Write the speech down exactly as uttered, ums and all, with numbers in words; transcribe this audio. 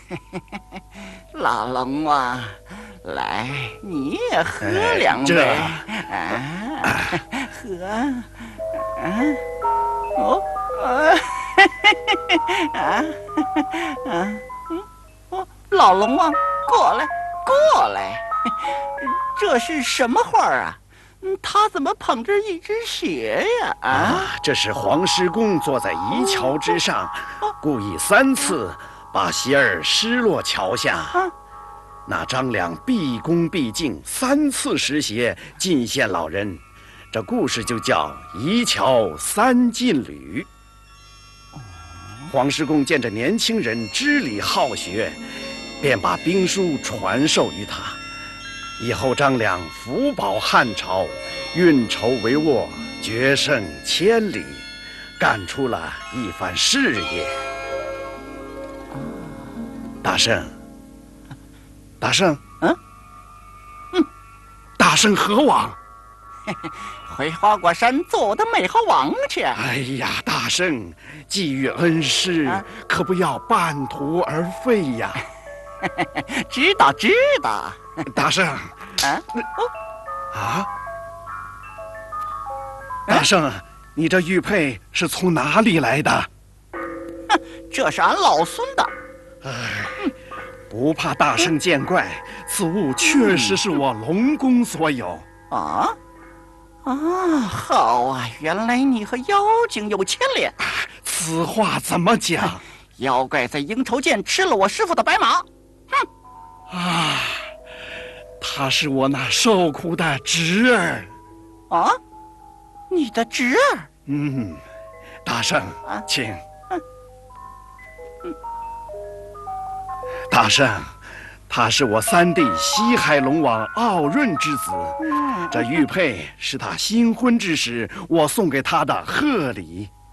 老龙王，来，你也喝两杯。啊，喝，啊，哦，啊，啊，啊，嗯，哦，老龙王，过来，过来，这是什么画啊？他怎么捧着一只鞋呀？啊， 啊这是黄师公坐在夷桥之上，故意三次把鞋儿失落桥下。啊那张良毕恭毕敬，三次拾鞋进献老人，这故事就叫夷桥三进履。黄师公见这年轻人知礼好学，便把兵书传授于他。以后张良福保汉朝，运筹帷幄，决胜千里，干出了一番事业。大圣，大圣， 嗯，嗯， 大圣何往？ 回花果山做我的美猴王去。 哎呀，大圣，寄予恩师，啊、可不要半途而废呀！ 知道，知道。 大圣， 啊， 哦，啊，大圣，你这玉佩是从哪里来的？ 哼，这是俺老孙的。 哎，不怕大圣见怪，此物确实是我龙宫所有。 啊啊，好啊！原来你和妖精有牵连。 此话怎么讲？ 妖怪在鹰愁涧吃了我师傅的白马。哼！ 啊，他是我那受苦的侄儿。 啊，你的侄儿？ 嗯，大圣， 啊、 请。 嗯嗯、 大圣，他是我三弟西海龙王傲润之子。 嗯、 这玉佩是他新婚之时我送给他的贺礼。